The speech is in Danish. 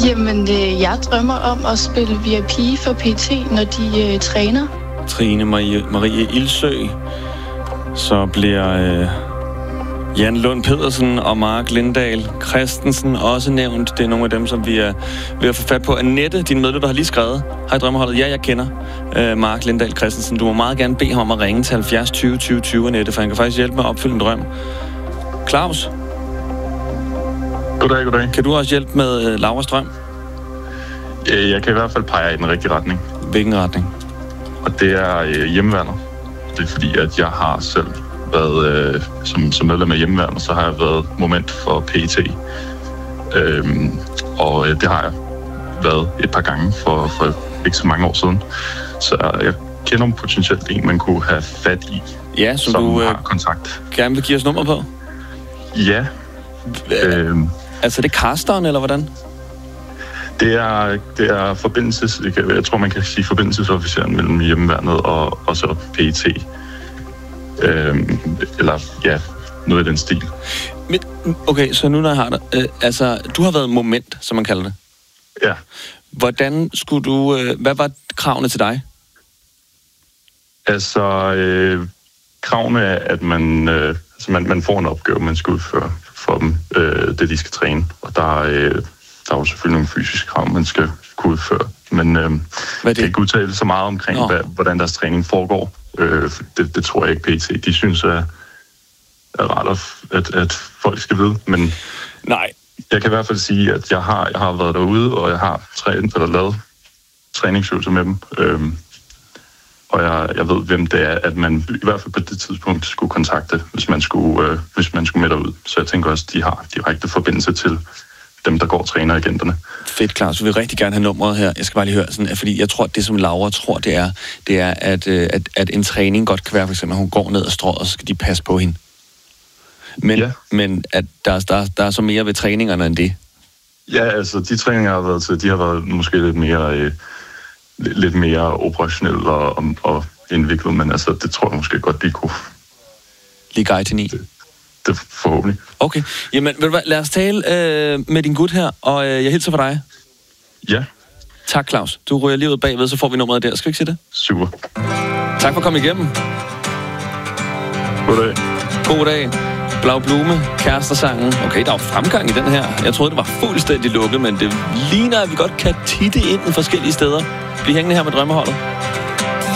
Jamen, jeg drømmer om at spille VIP for PT, når de træner. Trine Marie Ildsø. Så bliver Jan Lund Pedersen og Mark Lindahl Christensen også nævnt. Det er nogle af dem, som vi er ved at få fat på. Annette, din medløber, har lige skrevet: hej drømmeholdet, ja, jeg kender Mark Lindahl Christensen. Du må meget gerne bede ham om at ringe til 70 20 20 20, Annette, for han kan faktisk hjælpe med at opfylde en drøm. Claus? Goddag. Kan du også hjælpe med Lauras drøm? Jeg kan i hvert fald pege i den rigtige retning. Hvilken retning? Og det er hjemmeværnet. Det er fordi, at jeg har selv været, som medlem af hjemmeværnet, så har jeg været moment for PET. Og det har jeg været et par gange for ikke så mange år siden. Så jeg kender potentielt en, man kunne have fat i, ja, som du har kontakt. Gerne vil give os nummer på? Ja. Altså, det er casteren, eller hvordan? Det er forbindelses... Jeg tror, man kan sige forbindelsesofficeren mellem hjemmeværnet og så PET. Eller ja, noget i den stil. Men, okay, så nu når jeg har det... altså, du har været moment, som man kalder det. Ja. Hvordan skulle du... hvad var kravene til dig? Altså, kravene er, at man får en opgave, man skal udføre for dem, det de skal træne. Og der er jo selvfølgelig nogle fysiske krav, man skal kunne udføre. Men jeg kan ikke udtale så meget omkring, hvordan deres træning foregår. Det tror jeg ikke PT. De synes, er rart, at folk skal vide. Men nej. Jeg kan i hvert fald sige, at jeg har været derude, og jeg har lavet træningsøvelser med dem. Og jeg ved, hvem det er, at man i hvert fald på det tidspunkt skulle kontakte, hvis man skulle med derud. Så jeg tænker også, at de har direkte forbindelse til dem, der går og træner agenterne. Fedt, Claus. Vi vil rigtig gerne have nummeret her. Jeg skal bare lige høre sådan, fordi jeg tror, at det som Laura tror, det er at en træning godt kan være, for eksempel, at hun går ned ad strået, og så skal de passe på hende. Men at der er så mere ved træningerne end det. Ja, altså de træninger, jeg har været til, de har været måske lidt mere operationelle og indviklet, men altså det tror jeg måske godt, de kunne. Lige guide til 9. Det forhåbentlig. Okay. Jamen, ved du hvad, lad os tale med din gut her, og jeg hilser for dig. Ja. Tak, Claus. Du ryger lige ud bagved, så får vi nummeret der. Skal vi ikke sige det? Super. Tak for at komme igennem. God dag. God dag. Blau Blume, Kærester-sangen. Okay, der er jo fremgang i den her. Jeg troede, det var fuldstændig lukket, men det ligner, at vi godt kan titte ind i forskellige steder. Bliv hængende her med drømmeholdet.